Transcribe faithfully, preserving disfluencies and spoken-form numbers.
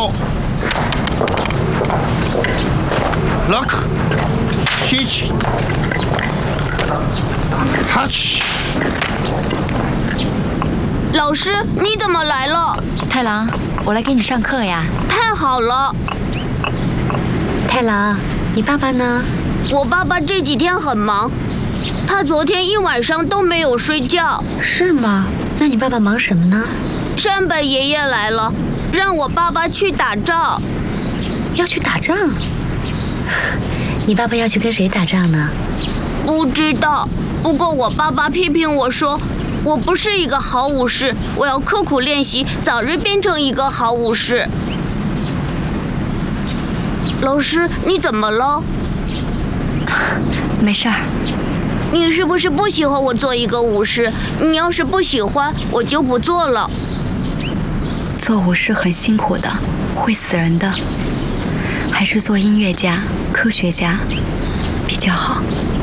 手 ，lock， hitch， touch。 老师，你怎么来了？ 太郎，我来给你上课呀。 太好了。 太郎，你爸爸呢？ 我爸爸这几天很忙，他昨天一晚上都没有睡觉。 是吗？那你爸爸忙什么呢？ 山本爷爷来了，让我爸爸去打仗。 要去打仗？你爸爸要去跟谁打仗呢？ 不知道。不过我爸爸批评我说，我不是一个好武士，我要刻苦练习，早日变成一个好武士。老师，你怎么了？ 没事儿。 你是不是不喜欢我做一个武士？你要是不喜欢，我就不做了。 做武士很辛苦的，会死人的，还是做音乐家、科学家比较好。